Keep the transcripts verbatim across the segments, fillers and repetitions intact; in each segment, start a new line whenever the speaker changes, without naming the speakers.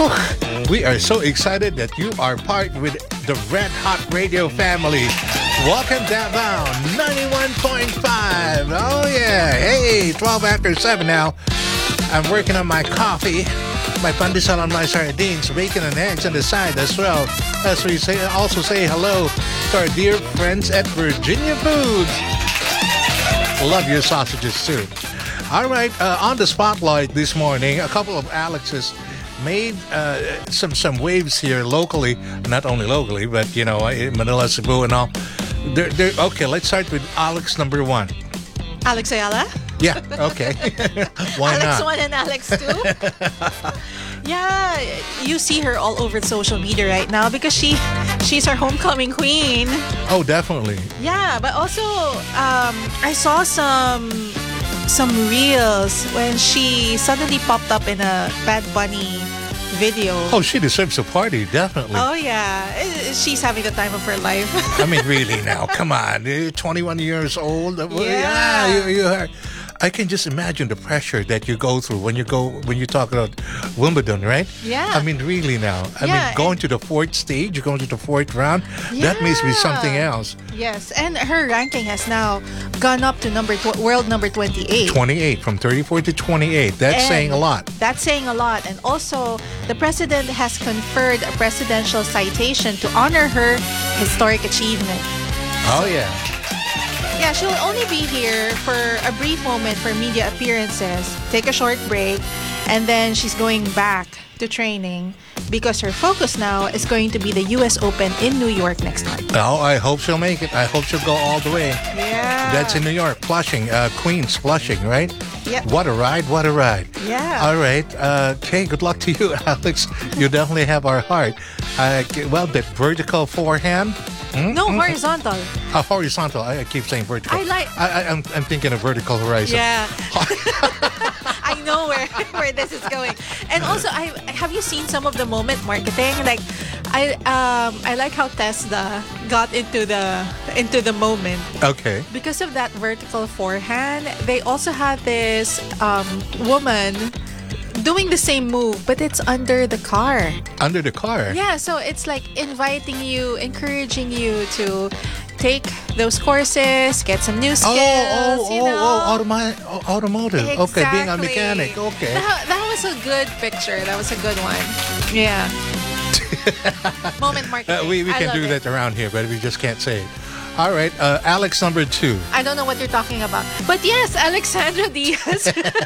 We are so excited that you are part with the Red Hot Radio family. Welcome downtown, ninety-one point five. Oh, yeah. Hey, twelve after seven now. I'm working on my coffee, my pandesal on my sardines, bacon and eggs on the side as well. As we say, also say hello to our dear friends at Virginia Foods. Love your sausages too. All right, uh, on the spotlight this morning, a couple of Alexes made uh, some some waves here locally, not only locally, but you know, in Manila, Cebu, and all. They're, they're, okay, let's start with Alex number one.
Alex Ayala?
Yeah, okay. Why
Alex
not?
one and Alex two? Yeah, you see her all over social media right now because she she's our homecoming queen.
Oh, definitely.
Yeah, but also um, I saw some some reels when she suddenly popped up in a Bad Bunny video.
Oh, she deserves a party, definitely.
Oh yeah, she's having the time of her life.
I mean, really now, come on. You're twenty-one years old.
Yeah.
yeah you, you are. I can just imagine the pressure that you go through when you go when you talk about Wimbledon, right?
Yeah.
I mean, really now. I
Yeah,
mean, going to the fourth stage, going to the fourth round, that must be something else.
Yes, and her ranking has now gone up to number tw- world number twenty-eight.
twenty-eight, from thirty-four to twenty-eight. That's
And
saying a lot.
That's saying a lot. And also, the president has conferred a presidential citation to honor her historic achievement.
Oh, yeah.
Yeah, she'll only be here for a brief moment for media appearances, take a short break, and then she's going back to training because her focus now is going to be the U S Open in New York next month.
Oh, I hope she'll make it. I hope she'll go all the way.
Yeah.
That's in New York, Flushing, uh, Queens, Flushing, right?
Yeah.
What a ride, what a ride.
Yeah.
All right. Uh, okay, good luck to you, Alex. You definitely have our heart. Uh, well, that vertical forehand. Mm,
No,
mm,
horizontal.
Uh, horizontal. I, I keep saying vertical.
I like-
I, I, I'm, I'm thinking of vertical horizon.
Yeah. I know where, where this is going. And also, I have you seen some of the moment marketing? Like, I um I like how Tesla got into the into the moment
Okay.
because of that vertical forehand. They also had this um woman doing the same move, but it's under the car.
Under the car.
Yeah, so it's like inviting you, encouraging you to take those courses, get some new skills.
Oh, oh,
you
oh,
know?
oh, automi- oh, automotive. Okay, being a
Exactly.
mechanic. Okay.
That, that was a good picture. That was a good one. Yeah. Moment marketing.
Uh, we we
I
can
love
do
it.
that around here, but we just can't say it. All right, uh, Alex number two.
I don't know what you're talking about. But yes, Alexandra Diaz.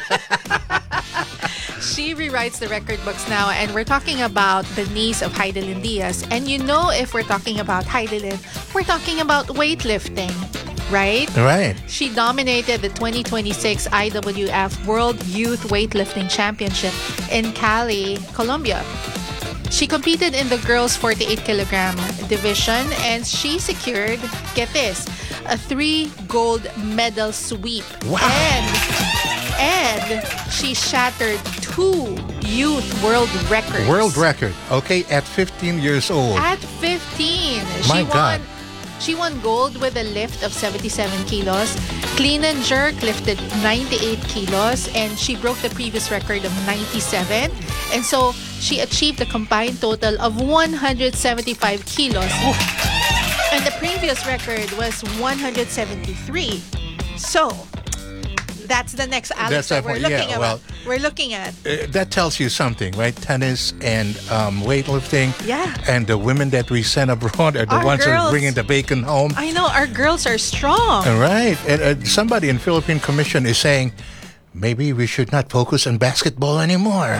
She rewrites the record books now, and we're talking about the niece of Heidelin Diaz. And you know, if we're talking about Heidelin, we're talking about weightlifting, right?
Right.
She dominated the twenty twenty-six I W F World Youth Weightlifting Championship in Cali, Colombia. She competed in the girls forty-eight kilogram division, and she secured, get this, a three gold medal sweep.
Wow.
And, and she shattered two youth world records.
World record. Okay, at fifteen years old.
At fifteen.
My
she
God.
won She won gold with a lift of seventy-seven kilos. Clean and jerk lifted ninety-eight kilos, and she broke the previous record of ninety-seven. And so she achieved a combined total of one hundred seventy-five kilos. And the previous record was one hundred seventy-three. So that's the next Alex
That's
that
that
we're
one. Yeah,
looking at.
well,
we're looking at.
Uh, that tells you something, right? Tennis and um, weightlifting.
Yeah.
And the women that we send abroad are the
Our
ones who are
girls.
bringing the bacon home.
I know our girls are strong.
All right. And uh, somebody in Philippine Commission is saying, maybe we should not focus on basketball anymore.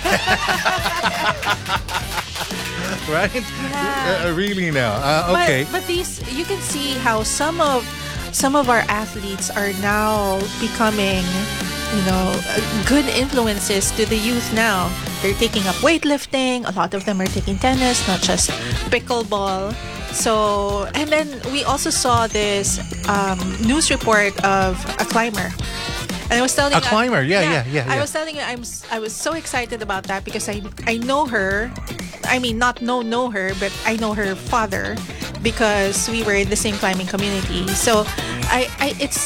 Right?
Yeah.
Uh, really now. Uh, okay.
But, but these, you can see how some of some of our athletes are now becoming, you know, uh, good influences to the youth now. They're taking up weightlifting. A lot of them are taking tennis, not just pickleball. So, and then we also saw this um, news report of a climber. And I was telling
A
you,
climber, yeah, yeah, yeah,
I
yeah.
was telling you, I'm s- I was so excited about that because I I know her. I mean, not know know her, but I know her father because we were in the same climbing community. So, I, I it's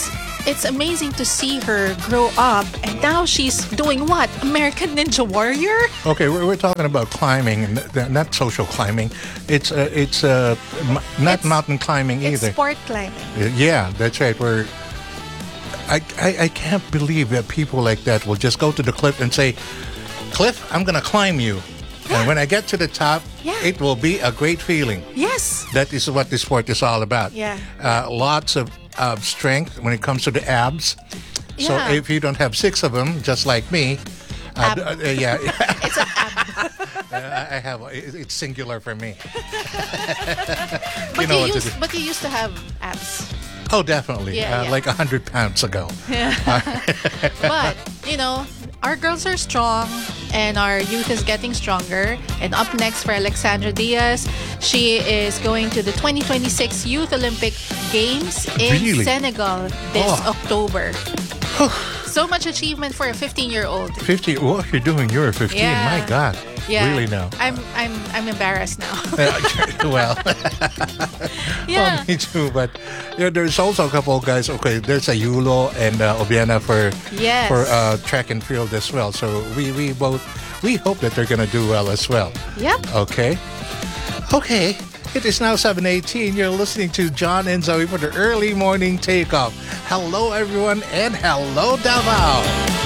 it's amazing to see her grow up, and now she's doing what? American Ninja Warrior?
Okay, we're, we're talking about climbing, n- not social climbing. It's uh, it's uh, m- not
It's-
mountain climbing
It's
either.
sport climbing.
Yeah, that's right. We're I, I I can't believe that people like that will just go to the cliff and say, "Cliff, I'm gonna climb you," and when I get to the top,
Yeah.
it will be a great feeling.
Yes.
That is what this sport is all about.
Yeah.
Uh, lots of uh, strength when it comes to the abs. So
Yeah.
if you don't have six of them, just like me, uh,
Ab.
d- uh, yeah,
It's an ab.
I I have. it- It's singular for me.
But you,
know what to
used,
do.
but you used to have abs.
Oh, definitely.
Yeah,
uh,
yeah.
Like a hundred pounds ago.
But, you know, our girls are strong and our youth is getting stronger. And up next for Alexandra Diaz, she is going to the twenty twenty-six Youth Olympic Games in
Really?
Senegal this
Oh.
October. So much achievement for a fifteen-year-old.
Fifty. What you're doing? You're fifteen.
Yeah.
My God.
Yeah.
Really now.
I'm I'm I'm embarrassed now.
well,
Yeah.
oh, me too. But yeah, there's also a couple of guys. Okay, there's a Yulo and uh, Obiana for
Yes.
for uh, track and field as well. So we we both we hope that they're gonna do well as well.
Yep.
Okay. Okay. It is now seven eighteen. You're listening to John and Zoe for the early morning takeoff. Hello, everyone, and hello, Davao.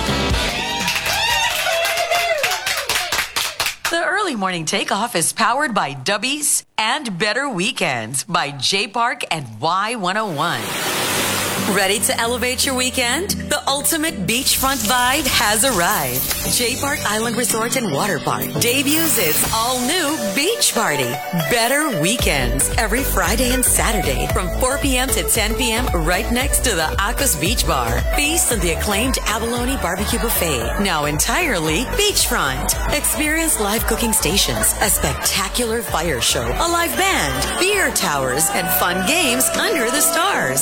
The early morning takeoff is powered by Dubbies and Better Weekends by J Park and Y one oh one. Ready to elevate your weekend? The ultimate beachfront vibe has arrived. J Park Island Resort and Water Park debuts its all-new beach party. Better Weekends every Friday and Saturday from four p.m. to ten p.m. right next to the Akos Beach Bar. Feast on the acclaimed Abalone Barbecue Buffet, now entirely beachfront. Experience live cooking stations, a spectacular fire show, a live band, beer towers, and fun games under the stars.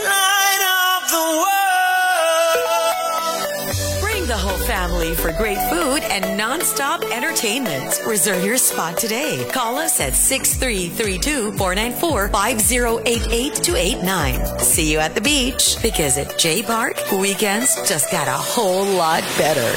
Bring the whole family for great food and non-stop entertainment. Reserve your spot today. Call us at six three three two, four nine four, five zero eight eight to eight nine. See you at the beach, because at J Park, weekends just got a whole lot better.